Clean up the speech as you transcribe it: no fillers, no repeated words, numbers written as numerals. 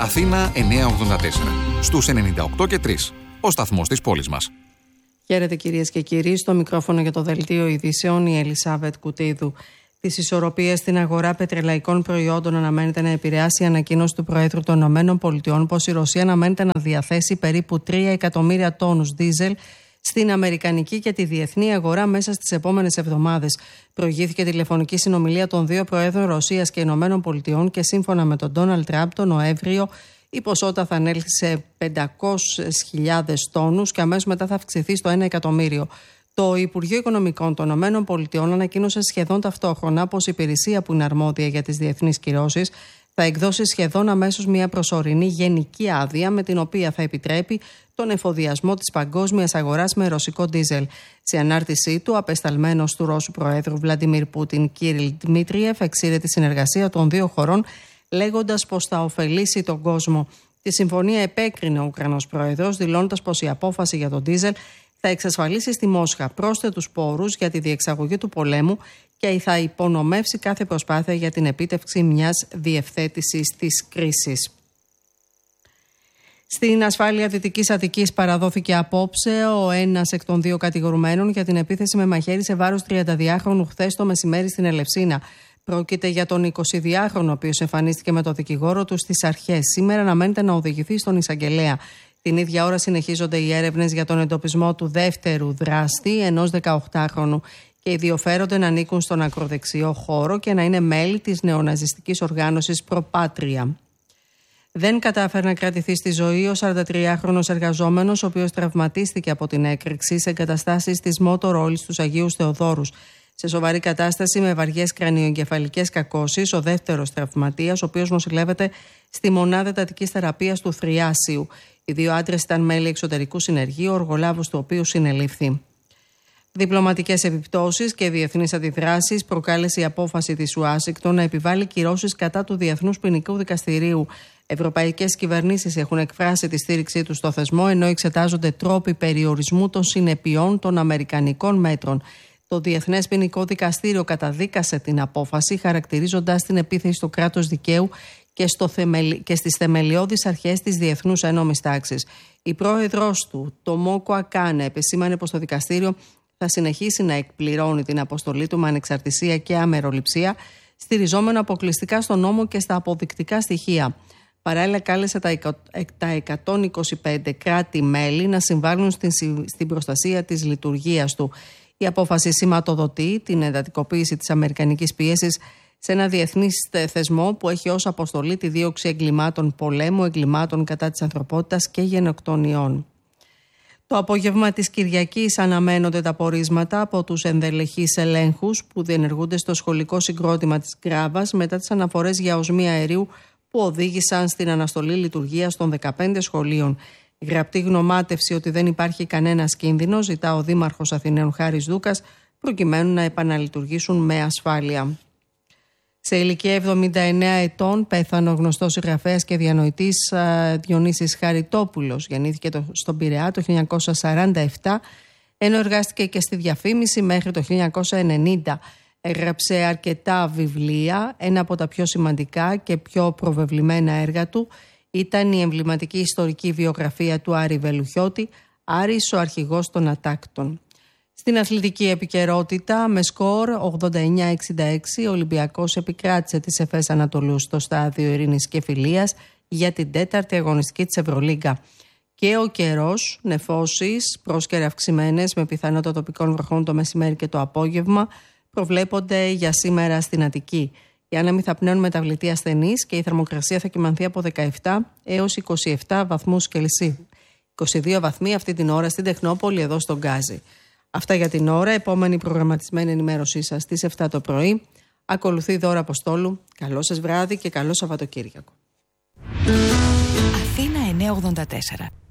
Αθήνα 984. Στους 98 και 3. Ο σταθμός της πόλης μας. Χαίρετε κυρίες και κύριοι. Στο μικρόφωνο για το Δελτίο Ειδήσεων η Ελισάβετ Κουτίδου. Τις ισορροπίες στην αγορά πετρελαϊκών προϊόντων αναμένεται να επηρεάσει η ανακοίνωση του Προέδρου των ΗΠΑ πως η Ρωσία αναμένεται να διαθέσει περίπου 3 εκατομμύρια τόνους δίζελ στην αμερικανική και τη διεθνή αγορά μέσα στις επόμενες εβδομάδες. Προηγήθηκε τηλεφωνική συνομιλία των δύο Προέδρων Ρωσίας και ΗΠΑ και σύμφωνα με τον Ντόναλντ Τραμπ τον Νοέμβριο η ποσότητα θα ανέλθει σε 500.000 τόνους και αμέσως μετά θα αυξηθεί στο 1 εκατομμύριο. Το Υπουργείο Οικονομικών των ΗΠΑ ανακοίνωσε σχεδόν ταυτόχρονα πως η υπηρεσία που είναι αρμόδια για τις διεθνείς κυρώσεις θα εκδώσει σχεδόν αμέσως μια προσωρινή γενική άδεια με την οποία θα επιτρέπει τον εφοδιασμό της παγκόσμιας αγοράς με ρωσικό ντίζελ. Σε ανάρτησή του, απεσταλμένος του Ρώσου Προέδρου Βλαντιμίρ Πούτιν, Κύριλ Δημήτριεφ, εξήρε τη συνεργασία των δύο χωρών, λέγοντας πως θα ωφελήσει τον κόσμο. Τη συμφωνία επέκρινε ο Ουκρανός Πρόεδρος, δηλώνοντας πως η απόφαση για τον ντίζελ θα εξασφαλίσει στη Μόσχα πρόσθετους πόρους για τη διεξαγωγή του πολέμου και θα υπονομεύσει κάθε προσπάθεια για την επίτευξη μιας διευθέτησης της κρίσης. Στην ασφάλεια Δυτικής Αττικής παραδόθηκε απόψε ο ένας εκ των δύο κατηγορουμένων για την επίθεση με μαχαίρι σε βάρος 32χρονου χθες το μεσημέρι στην Ελευσίνα. Πρόκειται για τον 22χρονο, ο οποίος εμφανίστηκε με το δικηγόρο του στις αρχές. Σήμερα αναμένεται να οδηγηθεί στον εισαγγελέα. Την ίδια ώρα συνεχίζονται οι έρευνες για τον εντοπισμό του δεύτερου δράστη, ενός 18χρονου. Και οι δύο φέρονται να ανήκουν στον ακροδεξιό χώρο και να είναι μέλη της νεοναζιστικής οργάνωσης Προπάτρια. Δεν κατάφερε να κρατηθεί στη ζωή ο 43χρονος εργαζόμενος, ο οποίος τραυματίστηκε από την έκρηξη σε εγκαταστάσεις της Motorola στους Αγίους Θεοδόρους. Σε σοβαρή κατάσταση με βαριές κρανιοεγκεφαλικές κακώσεις, ο δεύτερος τραυματίας, ο οποίος νοσηλεύεται στη μονάδα εντατικής θεραπείας του Θριάσιου. Οι δύο άντρες ήταν μέλη εξωτερικού συνεργείου, ο οργολάβος του οποίου συνελήφθη. Διπλωματικές επιπτώσεις και διεθνείς αντιδράσεις προκάλεσε η απόφαση της Ουάσιγκτον να επιβάλλει κυρώσεις κατά του Διεθνούς Ποινικού Δικαστηρίου. Ευρωπαϊκές κυβερνήσεις έχουν εκφράσει τη στήριξή τους στο θεσμό, ενώ εξετάζονται τρόποι περιορισμού των συνεπειών των αμερικανικών μέτρων. Το Διεθνές Ποινικό Δικαστήριο καταδίκασε την απόφαση, χαρακτηρίζοντας την επίθεση στο κράτος δικαίου και στις θεμελιώδεις αρχές της διεθνούς ένομης τάξης. Η πρόεδρος του, το Μόκο Ακάνε, επεσήμανε πως το δικαστήριο θα συνεχίσει να εκπληρώνει την αποστολή του με ανεξαρτησία και αμεροληψία, στηριζόμενο αποκλειστικά στον νόμο και στα αποδεικτικά στοιχεία. Παράλληλα, κάλεσε τα 125 κράτη-μέλη να συμβάλλουν στην προστασία της λειτουργίας του. Η απόφαση σηματοδοτεί την εντατικοποίηση της αμερικανικής πίεσης σε ένα διεθνή θεσμό που έχει ως αποστολή τη δίωξη εγκλημάτων πολέμου, εγκλημάτων κατά της ανθρωπότητας και γενοκτονιών. Το απόγευμα της Κυριακής αναμένονται τα πορίσματα από τους ενδελεχείς ελέγχους που διενεργούνται στο σχολικό συγκρότημα της Γκράβας μετά τις αναφορές για οσμία αερίου που οδήγησαν στην αναστολή λειτουργίας των 15 σχολείων. Η γραπτή γνωμάτευση ότι δεν υπάρχει κανένας κίνδυνος ζητά ο Δήμαρχος Αθηναίων Χάρης Δούκας προκειμένου να επαναλειτουργήσουν με ασφάλεια. Σε ηλικία 79 ετών πέθανε ο γνωστός συγγραφέας και διανοητής Διονύσης Χαριτόπουλος. Γεννήθηκε στον Πειραιά το 1947, ενώ εργάστηκε και στη διαφήμιση μέχρι το 1990. Έγραψε αρκετά βιβλία. Ένα από τα πιο σημαντικά και πιο προβεβλημένα έργα του ήταν η εμβληματική ιστορική βιογραφία του Άρη Βελουχιώτη, Άρης ο αρχηγός των Ατάκτων. Στην αθλητική επικαιρότητα, με σκορ 89-66, ο Ολυμπιακός επικράτησε τις Εφές Ανατολού στο στάδιο Ειρήνης και Φιλίας για την 4η αγωνιστική της Ευρωλίγκα. Και ο καιρός, νεφώσεις, πρόσκαιρες αυξημένες με πιθανότητα τοπικών βροχών το μεσημέρι και το απόγευμα, προβλέπονται για σήμερα στην Αττική. Οι άνεμοι θα πνέουν μεταβλητή ασθενής και η θερμοκρασία θα κυμανθεί από 17 έως 27 βαθμούς Κελσίου. 22 βαθμοί αυτή την ώρα στην Τεχνόπολη, εδώ στον Γκάζι. Αυτά για την ώρα. Επόμενη προγραμματισμένη ενημέρωσή σας στις 7 το πρωί. Ακολουθεί Δώρα Αποστόλου. Καλό σας βράδυ και καλό Σαββατοκύριακο. Αθήνα 984.